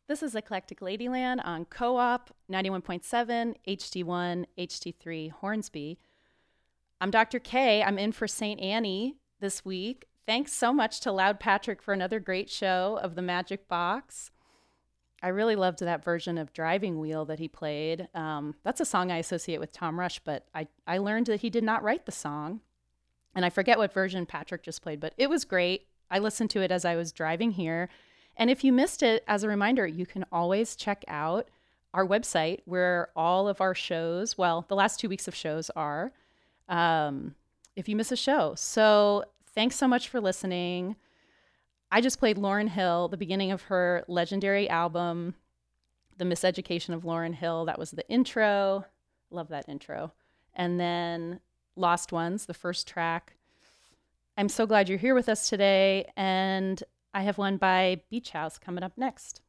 This is Eclectic Ladyland on Co-op 91.7, HD1, HD3 Hornsby. I'm Dr. K. I'm in for St. Annie this week. Thanks so much to Loud Patrick for another great show of The Magic Box. I really loved that version of Driving Wheel that he played. That's a song I associate with Tom Rush, but I learned that he did not write the song. And I forget what version Patrick just played, but it was great. I listened to it as I was driving here. And if you missed it, as a reminder, you can always check out our website where all of our shows, well, the last 2 weeks of shows are, if you miss a show. So thanks so much for listening. I just played Lauryn Hill, the beginning of her legendary album, The Miseducation of Lauryn Hill. That was the intro. Love that intro. And then Lost Ones, the first track. I'm so glad you're here with us today. And I have one by Beach House coming up next.